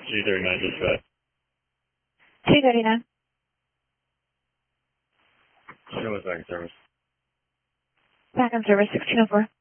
G39 dispatch. G39. Show us back in service. Back on service, 1604.